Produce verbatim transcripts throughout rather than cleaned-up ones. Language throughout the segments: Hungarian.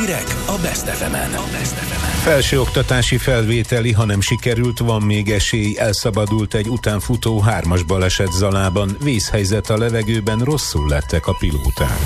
Hírek a Best ef emen. Felsőoktatási felvételi, ha nem sikerült, van még esély. Elszabadult egy utánfutó hármas baleset Zalában. Vészhelyzet a levegőben, rosszul lettek a pilóták.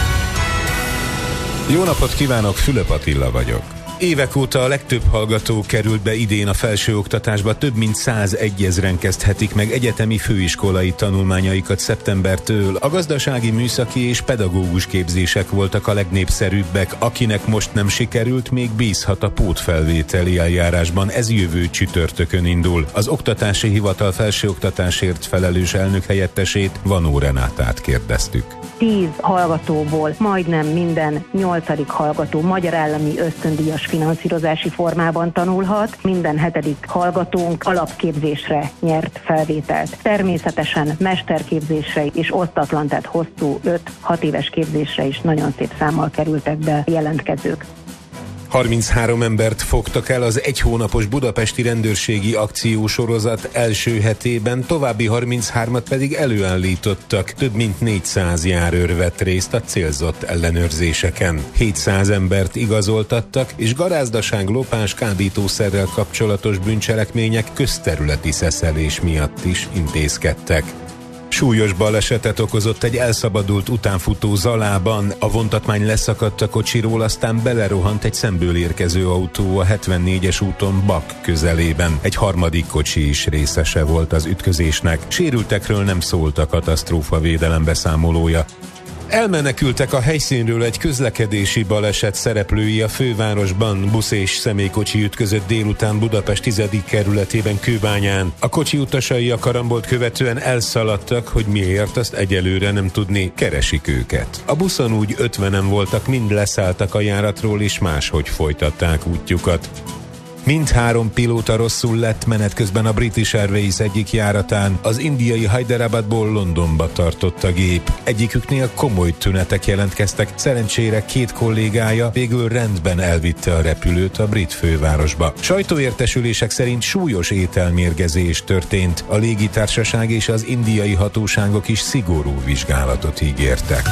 Jó napot kívánok, Fülöp Attila vagyok. Évek óta a legtöbb hallgató került be idén a felsőoktatásba, több mint százegy ezren kezdhetik meg egyetemi főiskolai tanulmányaikat szeptembertől. A gazdasági, műszaki és pedagógus képzések voltak a legnépszerűbbek. Akinek most nem sikerült, még bízhat a pótfelvételi eljárásban, ez jövő csütörtökön indul. Az Oktatási Hivatal felsőoktatásért felelős elnökhelyettesét, Vanó Renátát kérdeztük. Tíz hallgatóból majdnem minden nyolcadik hallgató magyar állami ösztöndíjas finanszírozási formában tanulhat. Minden hetedik hallgatónk alapképzésre nyert felvételt. Természetesen mesterképzésre és osztatlan, tehát hosszú öt-hat éves képzésre is nagyon szép számmal kerültek be jelentkezők. harminchárom embert fogtak el az egy hónapos budapesti rendőrségi akciósorozat első hetében, további harminchármat pedig előállítottak. Több mint négyszáz járőr vett részt a célzott ellenőrzéseken. hétszáz embert igazoltattak, és garázdaság, lopás, kábítószerrel kapcsolatos bűncselekmények, közterületi szeszelés miatt is intézkedtek. Súlyos balesetet okozott egy elszabadult utánfutó Zalában. A vontatmány leszakadt a kocsiról, aztán belerohant egy szemből érkező autó a hetvennégyes úton Bak közelében. Egy harmadik kocsi is részese volt az ütközésnek. Sérültekről nem szólt a katasztrófavédelem beszámolója. Elmenekültek a helyszínről egy közlekedési baleset szereplői a fővárosban. Busz és személykocsi ütközött délután Budapest tizedik kerületében, Kőbányán. A kocsi utasai a karambolt követően elszaladtak, hogy miért, azt egyelőre nem tudni, keresik őket. A buszon úgy ötvenen voltak, mind leszálltak a járatról és máshogy folytatták útjukat. Mindhárom pilóta rosszul lett menet közben a British Airways egyik járatán. Az indiai Hyderabadból Londonba tartott a gép. Egyiküknél komoly tünetek jelentkeztek, szerencsére két kollégája végül rendben elvitte a repülőt a brit fővárosba. Sajtóértesülések szerint súlyos ételmérgezés történt. A légitársaság és az indiai hatóságok is szigorú vizsgálatot ígértek.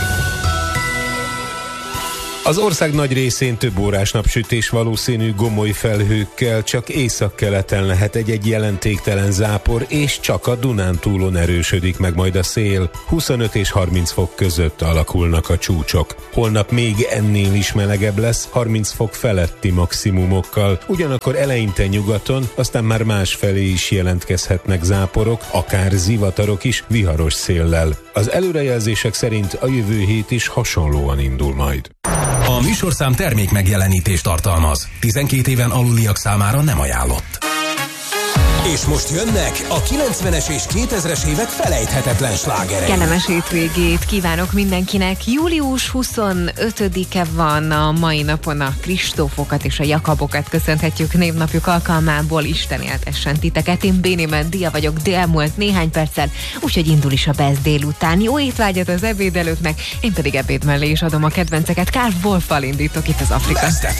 Az ország nagy részén több órás napsütés valószínű, gomoly felhőkkel, csak északkeleten lehet egy-egy jelentéktelen zápor, és csak a Dunántúlon erősödik meg majd a szél. huszonöt és harminc fok között alakulnak a csúcsok. Holnap még ennél is melegebb lesz, harminc fok feletti maximumokkal. Ugyanakkor eleinte nyugaton, aztán már másfelé is jelentkezhetnek záporok, akár zivatarok is, viharos széllel. Az előrejelzések szerint a jövő hét is hasonlóan indul majd. A műsorszám termék megjelenítést tartalmaz. tizenkét éven aluliak számára nem ajánlott. És most jönnek a kilencvenes és kétezres évek felejthetetlen slágerei. Kellemes hétvégét kívánok mindenkinek. július huszonötödike van a mai napon, a Kristófokat és a Jakabokat köszönhetjük névnapjuk alkalmából. Isten éltessen titeket. Én Béni Mendia vagyok, de elmúlt néhány perccel, úgyhogy indul is a Best délután. Jó étvágyat az ebédelőknek, én pedig ebéd mellé is adom a kedvenceket. Karl Wolffal indítok itt az Afrika.